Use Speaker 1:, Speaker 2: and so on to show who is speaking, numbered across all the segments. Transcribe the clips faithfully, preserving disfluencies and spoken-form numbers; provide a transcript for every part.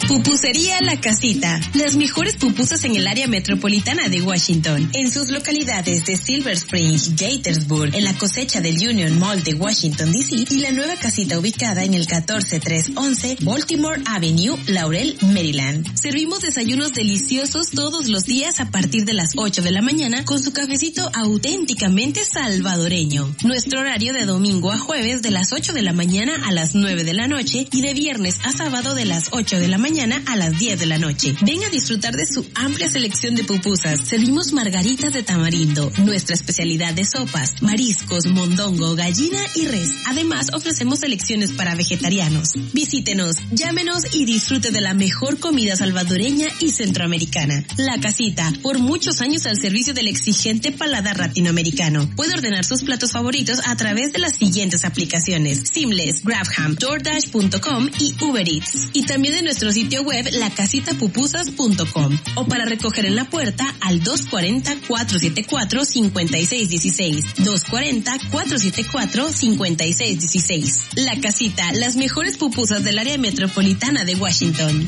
Speaker 1: Pupusería La Casita. Las mejores pupusas en el área metropolitana de Washington. En sus localidades de Silver Spring, Gaithersburg, en la cosecha del Union Mall de Washington, D C y la nueva casita ubicada en el catorce tres once Baltimore Avenue, Laurel, Maryland. Servimos desayunos deliciosos todos los días a partir de las ocho de la mañana con su cafecito auténticamente salvadoreño. Nuestro horario de domingo a jueves de las ocho de la mañana a las nueve de la noche y de viernes a sábado de las ocho de la mañana a las diez de la noche. Ven a disfrutar de su amplia selección de pupusas. Servimos margaritas de tamarindo, nuestra especialidad de sopas, mariscos, mondongo, gallina y res. Además, ofrecemos selecciones para vegetarianos. Visítenos, llámenos y disfrute de la mejor comida salvadoreña y centroamericana. La Casita, por muchos años al servicio del exigente paladar latinoamericano. Puede ordenar sus platos favoritos a través de las siguientes aplicaciones: Seamless, GrabHam, DoorDash punto com y Uber Eats. Y también de nuestro sitio web la casita pupusas punto com o para recoger en la puerta al dos cuatro cero, cuatro siete cuatro, cinco seis uno seis, dos cuatro cero, cuatro siete cuatro, cinco seis uno seis. La Casita, las mejores pupusas del área metropolitana de Washington.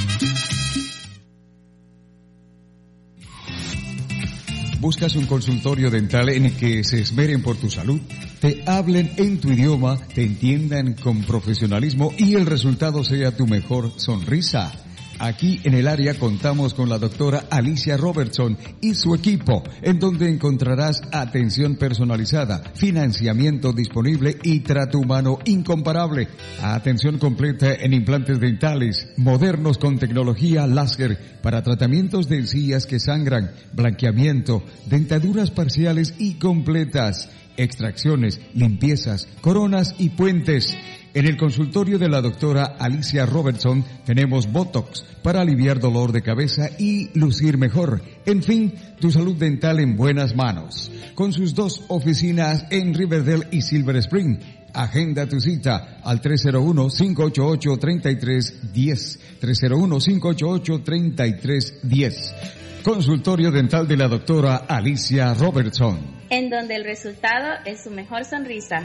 Speaker 2: ¿Buscas un consultorio dental en el que se esmeren por tu salud? Te hablen en tu idioma, te entiendan con profesionalismo y el resultado sea tu mejor sonrisa. Aquí en el área contamos con la doctora Alicia Robertson y su equipo, en donde encontrarás atención personalizada, financiamiento disponible y trato humano incomparable. Atención completa en implantes dentales, modernos con tecnología láser para tratamientos de encías que sangran, blanqueamiento, dentaduras parciales y completas, extracciones, limpiezas, coronas y puentes. En el consultorio de la doctora Alicia Robertson tenemos Botox para aliviar dolor de cabeza y lucir mejor. En fin, tu salud dental en buenas manos. Con sus dos oficinas en Riverdale y Silver Spring. Agenda tu cita al tres cero uno, cinco ocho ocho, tres tres uno cero. tres cero uno, cinco ocho ocho, tres tres uno cero. Consultorio dental de la doctora Alicia Robertson.
Speaker 3: En donde el resultado es su mejor sonrisa.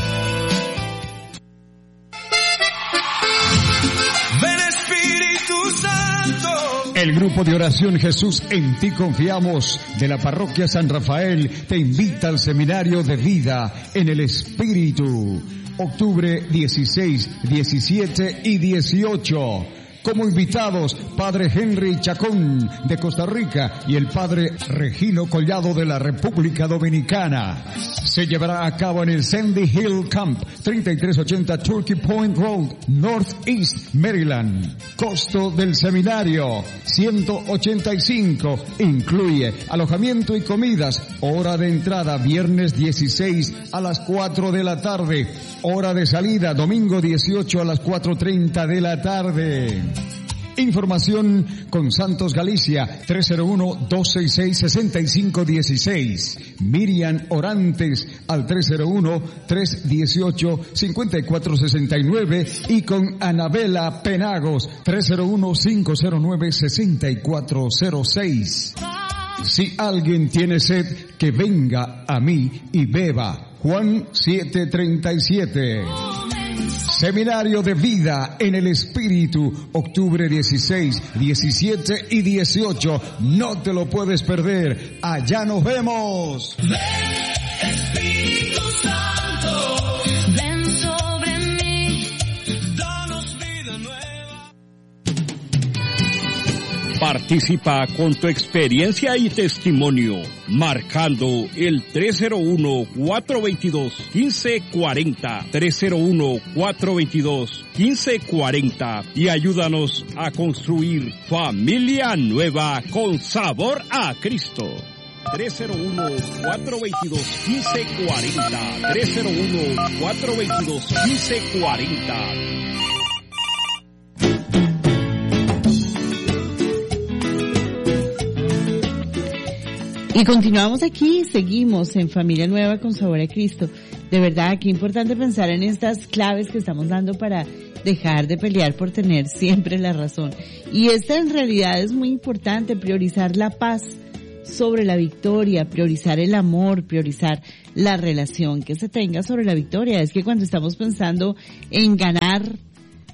Speaker 4: Ven Espíritu Santo.
Speaker 2: El grupo de oración Jesús en ti confiamos de la parroquia San Rafael te invita al seminario de vida en el Espíritu. Octubre dieciséis, diecisiete y dieciocho. Como invitados, Padre Henry Chacón de Costa Rica y el Padre Regino Collado de la República Dominicana. Se llevará a cabo en el Sandy Hill Camp, treinta y tres ochenta Turkey Point Road, Northeast, Maryland. Costo del seminario, ciento ochenta y cinco. Incluye alojamiento y comidas. Hora de entrada, viernes dieciséis a las cuatro de la tarde. Hora de salida, domingo dieciocho a las cuatro treinta de la tarde. Información con Santos Galicia, tres cero uno, dos seis seis, seis cinco uno seis. Miriam Orantes al tres cero uno, tres uno ocho, cinco cuatro seis nueve y con Anabela Penagos, tres cero uno, cinco cero nueve, seis cuatro cero seis. Si alguien tiene sed, que venga a mí y beba. Juan siete treinta y siete. Seminario de vida en el Espíritu, octubre dieciséis, diecisiete y dieciocho. No te lo puedes perder. Allá nos vemos.
Speaker 4: Ven Espíritu Santo, ven sobre mí, danos vida nueva.
Speaker 5: Participa con tu experiencia y testimonio, marcando el tres cero uno, cuatro dos dos, uno cinco cuatro cero, tres cero uno, cuatro dos dos, uno cinco cuatro cero y ayúdanos a construir familia nueva con sabor a Cristo. tres cero uno, cuatro dos dos, uno cinco cuatro cero, tres cero uno, cuatro dos dos, uno cinco cuatro cero.
Speaker 6: Y continuamos aquí, seguimos en Familia Nueva con Sabor a Cristo. De verdad, qué importante pensar en estas claves que estamos dando para dejar de pelear por tener siempre la razón. Y esta en realidad es muy importante, priorizar la paz sobre la victoria, priorizar el amor, priorizar la relación que se tenga sobre la victoria. Es que cuando estamos pensando en ganar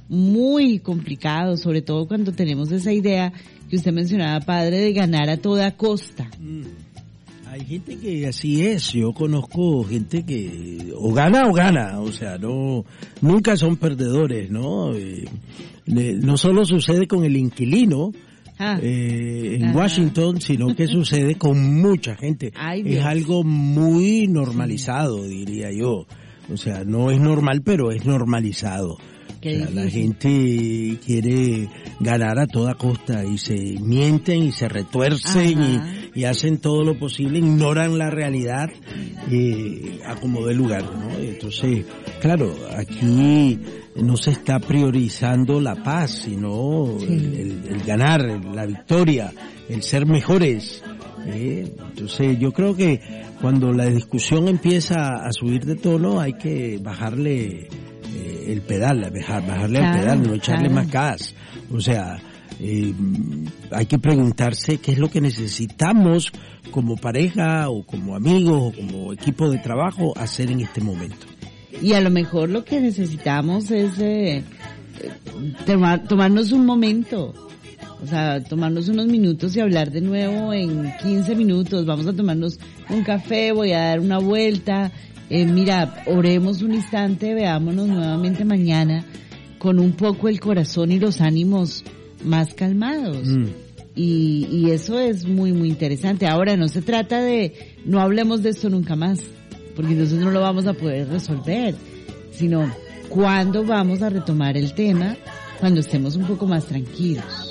Speaker 6: muy complicado, sobre todo cuando tenemos esa idea que usted mencionaba, padre, de ganar a toda costa.
Speaker 7: Mm. Hay gente que así es, yo conozco gente que o gana o gana, o sea, no, nunca son perdedores, ¿no? Eh, no solo sucede con el inquilino, Ah, eh, en ajá. Washington, sino que sucede con mucha gente. Ay, es algo muy normalizado, sí. diría yo. O sea, no es normal, pero es normalizado. Qué o sea, la gente quiere ganar a toda costa y se mienten y se retuercen y, y hacen todo lo posible, ignoran la realidad eh, a como dé lugar, ¿no? Entonces, claro, aquí no se está priorizando la paz, sino sí. el, el, el ganar, la victoria, el ser mejores. ¿eh? Entonces yo creo que cuando la discusión empieza a subir de tono hay que bajarle eh, el pedal, bajar, bajarle claro, al pedal, no echarle claro. más gas. O sea, eh, hay que preguntarse qué es lo que necesitamos como pareja o como amigos o como equipo de trabajo hacer en este momento.
Speaker 6: Y a lo mejor lo que necesitamos es eh, tomar, tomarnos un momento, o sea, tomarnos unos minutos y hablar de nuevo en quince minutos. Vamos a tomarnos un café, voy a dar una vuelta. Eh, mira, oremos un instante, veámonos nuevamente mañana con un poco el corazón y los ánimos más calmados. Mm. Y, y eso es muy, muy interesante. Ahora, no se trata de, no hablemos de esto nunca más, porque nosotros no lo vamos a poder resolver, sino cuándo vamos a retomar el tema cuando estemos un poco más tranquilos.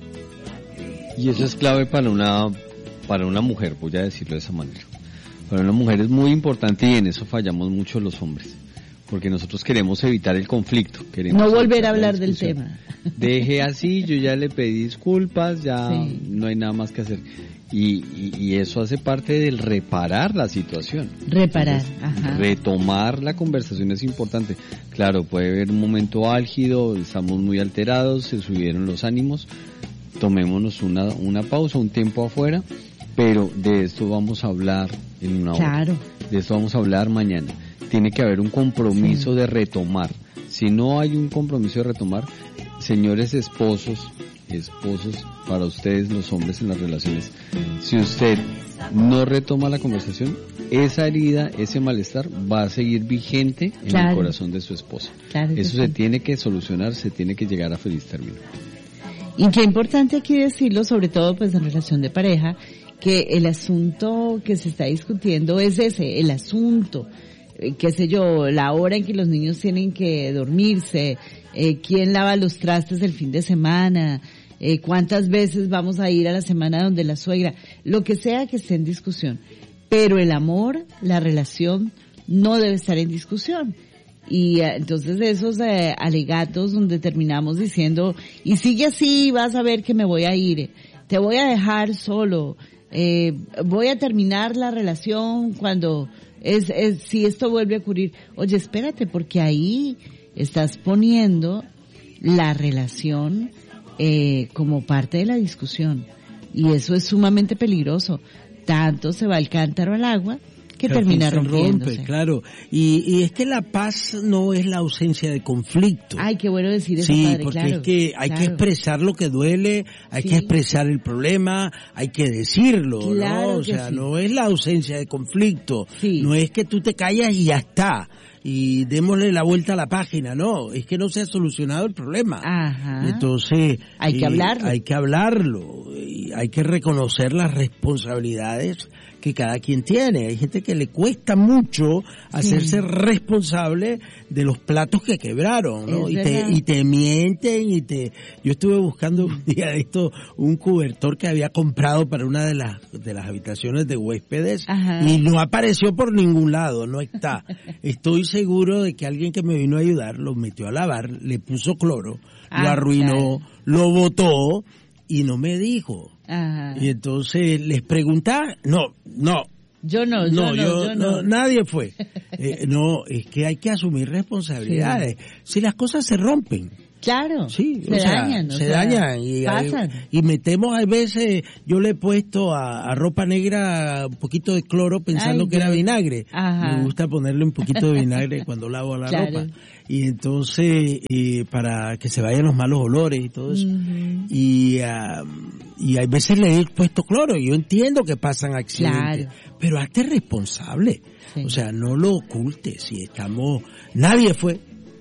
Speaker 8: Y eso es clave para una para una mujer, voy a decirlo de esa manera. Para una mujer es muy importante y en eso fallamos mucho los hombres, porque nosotros queremos evitar el conflicto. Queremos
Speaker 6: no volver a hablar del tema.
Speaker 8: Deje así, yo ya le pedí disculpas, ya sí. no hay nada más que hacer. Y, y, y eso hace parte del reparar la situación.
Speaker 6: Reparar,
Speaker 8: Entonces,
Speaker 6: ajá.
Speaker 8: retomar la conversación es importante. Claro, puede haber un momento álgido, estamos muy alterados, se subieron los ánimos, tomémonos una, una pausa, un tiempo afuera, pero de esto vamos a hablar en una
Speaker 6: claro.
Speaker 8: hora. De esto vamos a hablar mañana. Tiene que haber un compromiso sí. de retomar. Si no hay un compromiso de retomar, señores esposos, esposos, para ustedes los hombres en las relaciones, si usted no retoma la conversación, esa herida, ese malestar va a seguir vigente en claro. el corazón de su esposa.
Speaker 6: Claro
Speaker 8: Eso
Speaker 6: sí.
Speaker 8: se tiene que solucionar, se tiene que llegar a feliz término.
Speaker 6: Y qué importante aquí decirlo, sobre todo pues en relación de pareja, que el asunto que se está discutiendo es ese, el asunto, eh, qué sé yo, la hora en que los niños tienen que dormirse, eh, quién lava los trastes el fin de semana, eh, cuántas veces vamos a ir a la semana donde la suegra, lo que sea que esté en discusión. Pero el amor, la relación, no debe estar en discusión. Y eh, entonces esos eh, alegatos donde terminamos diciendo, y sigue así, vas a ver que me voy a ir, te voy a dejar solo, eh, voy a terminar la relación cuando es, es si esto vuelve a ocurrir. Oye, espérate, porque ahí estás poniendo la relación eh, como parte de la discusión, y eso es sumamente peligroso. Tanto se va el cántaro al agua que termina rompiéndose.
Speaker 7: Rompe, claro. Y, y es que la paz no es la ausencia de conflicto.
Speaker 6: Ay, qué bueno decir eso,
Speaker 7: sí,
Speaker 6: padre,
Speaker 7: porque
Speaker 6: claro,
Speaker 7: es que hay
Speaker 6: claro.
Speaker 7: que expresar lo que duele, hay sí. que expresar el problema, hay que decirlo,
Speaker 6: claro
Speaker 7: ¿no? O sea,
Speaker 6: sí.
Speaker 7: no es la ausencia de conflicto,
Speaker 6: sí.
Speaker 7: no es que tú te callas y ya está, y démosle la vuelta a la página, no, es que no se ha solucionado el problema.
Speaker 6: Ajá.
Speaker 7: Entonces,
Speaker 6: hay que
Speaker 7: eh,
Speaker 6: hablarlo.
Speaker 7: Hay que hablarlo, y hay que reconocer las responsabilidades que cada quien tiene. Hay gente que le cuesta mucho hacerse sí. responsable de los platos que quebraron, ¿no? Y te, y te mienten y te... Yo estuve buscando un día de esto un cobertor que había comprado para una de las de las habitaciones de huéspedes. Ajá. Y no apareció por ningún lado, no está. Estoy seguro de que alguien que me vino a ayudar lo metió a lavar, le puso cloro, ah, lo arruinó, claro. lo botó y no me dijo. Ajá. Y entonces les preguntaba, no, no.
Speaker 6: Yo no, yo
Speaker 7: no,
Speaker 6: no,
Speaker 7: yo,
Speaker 6: yo no.
Speaker 7: no nadie fue. Eh, no, es que hay que asumir responsabilidades. Sí. Si las cosas se rompen.
Speaker 6: Claro,
Speaker 7: sí,
Speaker 6: se
Speaker 7: o sea,
Speaker 6: dañan.
Speaker 7: se
Speaker 6: o sea,
Speaker 7: dañan y,
Speaker 6: pasan.
Speaker 7: y metemos a veces, yo le he puesto a, a ropa negra un poquito de cloro pensando
Speaker 6: Ay,
Speaker 7: que era
Speaker 6: Dios.
Speaker 7: vinagre.
Speaker 6: Ajá.
Speaker 7: Me gusta ponerle un poquito de vinagre cuando lavo la
Speaker 6: Claro.
Speaker 7: ropa. Y entonces, eh, para que se vayan los malos olores y todo eso.
Speaker 6: Ujú.
Speaker 7: Y, ah, y hay veces le he puesto cloro. Yo entiendo que pasan accidentes.
Speaker 6: Claro.
Speaker 7: Pero hazte responsable.
Speaker 6: Sí.
Speaker 7: O sea, no lo ocultes. Si estamos, nadie fue.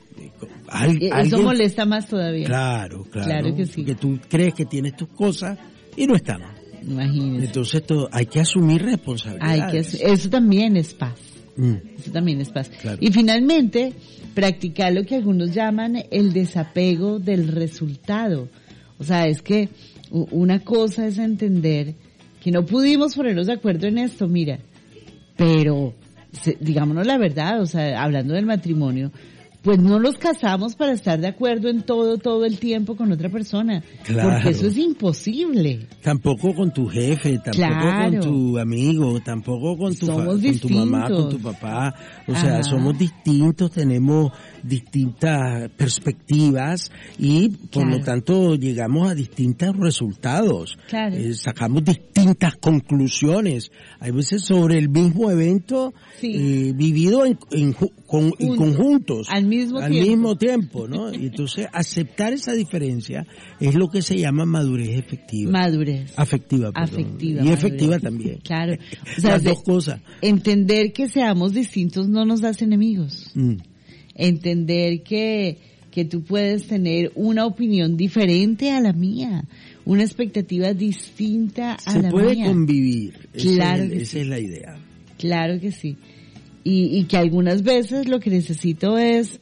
Speaker 7: Al-
Speaker 6: Eh, Eso
Speaker 7: alguien-
Speaker 6: molesta más todavía.
Speaker 7: Claro, claro.
Speaker 6: Claro que sí.
Speaker 7: Porque tú crees que tienes tus cosas y no están.
Speaker 6: Imagínese.
Speaker 7: Entonces todo, hay que asumir
Speaker 6: Hay
Speaker 7: responsabilidades.
Speaker 6: que, eso también es paz.
Speaker 7: Mm,
Speaker 6: Eso también es paz.
Speaker 7: Claro.
Speaker 6: Y finalmente, practicar lo que algunos llaman el desapego del resultado. O sea, es que u- una cosa es entender que no pudimos ponernos de acuerdo en esto, mira, pero se- digámonos la verdad, o sea, hablando del matrimonio, pues no nos casamos para estar de acuerdo en todo, todo el tiempo con otra persona.
Speaker 7: Claro.
Speaker 6: Porque eso es imposible.
Speaker 7: Tampoco con tu jefe, tampoco
Speaker 6: Claro.
Speaker 7: con tu amigo, tampoco con tu, fa-
Speaker 6: Somos
Speaker 7: con tu mamá, con
Speaker 6: distintos.
Speaker 7: tu papá. O sea,
Speaker 6: Ajá.
Speaker 7: somos distintos, tenemos distintas perspectivas y por
Speaker 6: Claro.
Speaker 7: lo tanto llegamos a distintos resultados.
Speaker 6: Claro.
Speaker 7: Eh, sacamos distintas conclusiones. Hay veces sobre el mismo evento
Speaker 6: Sí.
Speaker 7: eh, vivido en, en ju- con, en
Speaker 6: Juntos.
Speaker 7: conjuntos.
Speaker 6: Al mismo
Speaker 7: al
Speaker 6: tiempo.
Speaker 7: mismo tiempo, ¿no? Y entonces aceptar esa diferencia es lo que se llama madurez efectiva.
Speaker 6: Madurez.
Speaker 7: Afectiva, perdón.
Speaker 6: Afectiva,
Speaker 7: Y
Speaker 6: madurez.
Speaker 7: efectiva también.
Speaker 6: Claro. O sea,
Speaker 7: Las
Speaker 6: de-
Speaker 7: dos cosas.
Speaker 6: Entender que seamos distintos no nos hace enemigos.
Speaker 7: Mm.
Speaker 6: Entender que, que tú puedes tener una opinión diferente a la mía, una expectativa distinta a
Speaker 7: Se
Speaker 6: la
Speaker 7: puede
Speaker 6: mía.
Speaker 7: convivir. Esa
Speaker 6: Claro
Speaker 7: es-
Speaker 6: que
Speaker 7: esa
Speaker 6: sí.
Speaker 7: es la idea.
Speaker 6: Claro que sí. Y, y que algunas veces lo que necesito es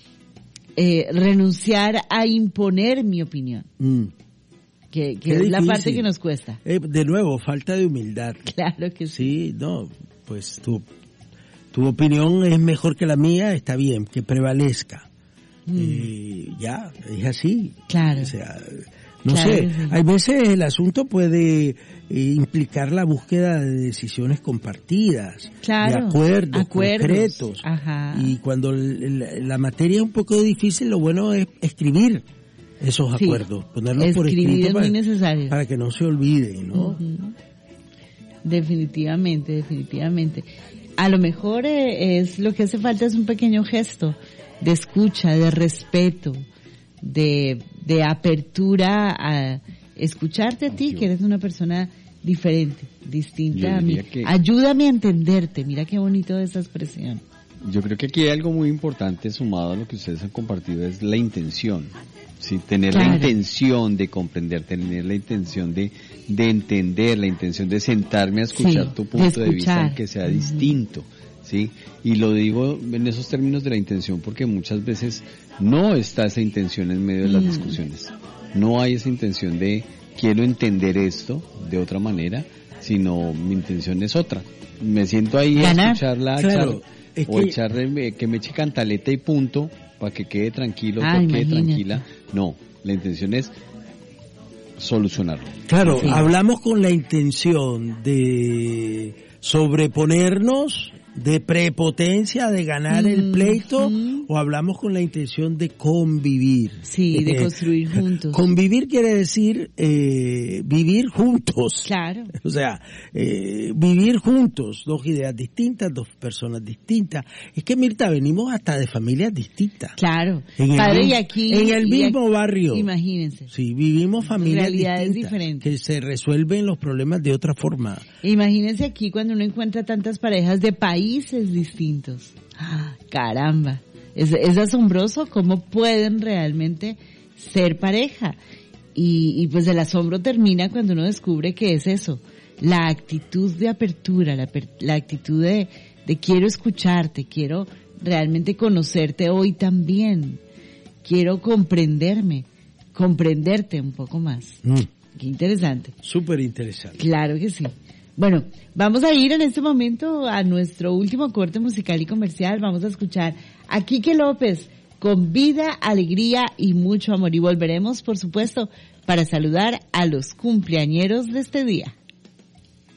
Speaker 6: eh, renunciar a imponer mi opinión,
Speaker 7: Mm.
Speaker 6: que, que
Speaker 7: Qué
Speaker 6: es la
Speaker 7: difícil.
Speaker 6: parte que nos cuesta.
Speaker 7: Eh, de nuevo, falta de humildad.
Speaker 6: Claro que sí.
Speaker 7: Sí, no, pues tu, tu opinión es mejor que la mía, está bien, que prevalezca.
Speaker 6: Mm.
Speaker 7: Eh, ya, es así.
Speaker 6: Claro.
Speaker 7: O sea, no
Speaker 6: Claro
Speaker 7: sé,
Speaker 6: que sí.
Speaker 7: hay veces el asunto puede eh, implicar la búsqueda de decisiones compartidas,
Speaker 6: Claro,
Speaker 7: de acuerdos,
Speaker 6: acuerdos.
Speaker 7: concretos.
Speaker 6: Ajá.
Speaker 7: Y cuando el- el- la materia es un poco difícil, lo bueno es escribir esos
Speaker 6: Sí.
Speaker 7: acuerdos, ponerlos por
Speaker 6: Escribir
Speaker 7: escrito
Speaker 6: es
Speaker 7: para,
Speaker 6: muy necesario.
Speaker 7: para que no se olviden, ¿no?
Speaker 6: Ujú. Definitivamente, definitivamente. A lo mejor eh, es lo que hace falta es un pequeño gesto de escucha, de respeto, de, de apertura a escucharte a ti, que eres una persona diferente, distinta
Speaker 8: Yo
Speaker 6: a mí.
Speaker 8: diría que-
Speaker 6: Ayúdame a entenderte, mira qué bonito esa expresión.
Speaker 8: Yo creo que aquí hay algo muy importante sumado a lo que ustedes han compartido, es la intención. Sí, tener
Speaker 6: Claro.
Speaker 8: la intención de comprender, tener la intención de, de entender, la intención de sentarme a escuchar
Speaker 6: Sí,
Speaker 8: tu
Speaker 6: de
Speaker 8: punto de, vista,
Speaker 6: escuchar.
Speaker 8: aunque sea
Speaker 6: Ujú.
Speaker 8: distinto. ¿Sí? Y lo digo en esos términos de la intención porque muchas veces no está esa intención en medio de las
Speaker 6: Mm.
Speaker 8: discusiones. No hay esa intención de quiero entender esto de otra manera, sino mi intención es otra. Me siento ahí
Speaker 6: Ganar.
Speaker 8: a escucharla, a
Speaker 7: Claro,
Speaker 8: echar-
Speaker 7: es
Speaker 8: o
Speaker 7: que-
Speaker 8: echarle, que me eche cantaleta y punto, para que quede tranquilo,
Speaker 6: Ah,
Speaker 8: para que quede
Speaker 6: imagínate.
Speaker 8: tranquila. No, la intención es solucionarlo.
Speaker 7: Claro,
Speaker 6: Sí.
Speaker 7: hablamos con la intención de sobreponernos, de prepotencia, de ganar el
Speaker 6: Mm,
Speaker 7: pleito,
Speaker 6: mm.
Speaker 7: o hablamos con la intención de convivir.
Speaker 6: Sí, de
Speaker 7: Eh,
Speaker 6: construir juntos.
Speaker 7: Convivir quiere decir eh, vivir juntos.
Speaker 6: Claro.
Speaker 7: O sea, eh, vivir juntos, dos ideas distintas, dos personas distintas. Es que, Mirta, venimos hasta de familias distintas.
Speaker 6: Claro.
Speaker 7: En el
Speaker 6: Padre
Speaker 7: mi-
Speaker 6: y aquí.
Speaker 7: en el
Speaker 6: y
Speaker 7: mismo
Speaker 6: aquí-
Speaker 7: barrio.
Speaker 6: Imagínense.
Speaker 7: Sí, vivimos familias
Speaker 6: Realidades
Speaker 7: distintas,
Speaker 6: diferentes.
Speaker 7: que se resuelven los problemas de otra forma.
Speaker 6: Imagínense aquí cuando uno encuentra tantas parejas de países distintos. Ah, caramba. Es, es asombroso cómo pueden realmente ser pareja. Y, y pues el asombro termina cuando uno descubre que es eso. La actitud de apertura, la, per- la actitud de, de quiero escucharte, quiero realmente conocerte hoy también. Quiero comprenderme, comprenderte un poco más.
Speaker 7: Mm,
Speaker 6: Qué interesante.
Speaker 7: Súper interesante.
Speaker 6: Claro que sí. Bueno, vamos a ir en este momento a nuestro último corte musical y comercial. Vamos a escuchar a Quique López con Vida, Alegría y Mucho Amor. Y volveremos, por supuesto, para saludar a los cumpleañeros de este día.